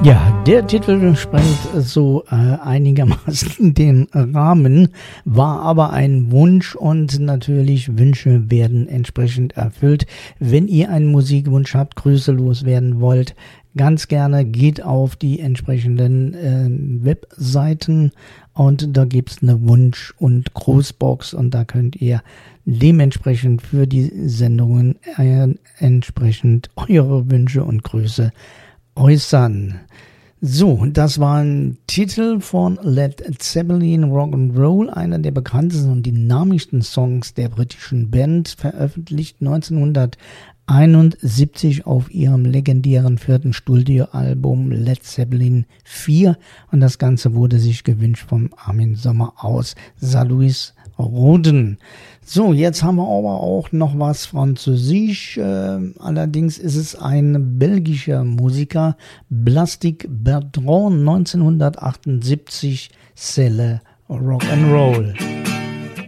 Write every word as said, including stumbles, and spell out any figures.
Ja, der Titel sprengt so äh, einigermaßen den Rahmen, war aber ein Wunsch und natürlich Wünsche werden entsprechend erfüllt. Wenn ihr einen Musikwunsch habt, Grüße loswerden wollt, ganz gerne geht auf die entsprechenden äh, Webseiten und da gibt's eine Wunsch- und Grußbox und da könnt ihr dementsprechend für die Sendungen äh, entsprechend eure Wünsche und Grüße äußern. So, das war ein Titel von Led Zeppelin, Rock'n'Roll, einer der bekanntesten und dynamischsten Songs der britischen Band, veröffentlicht neunzehnhunderteinundsiebzig auf ihrem legendären vierten Studioalbum Led Zeppelin vier und das Ganze wurde sich gewünscht vom Armin Sommer aus Saint Louis Roden. So, jetzt haben wir aber auch noch was Französisch. Äh, allerdings ist es ein belgischer Musiker, Plastic Bertrand, neunzehnhundertachtundsiebzig, C'est le Rock'n'Roll.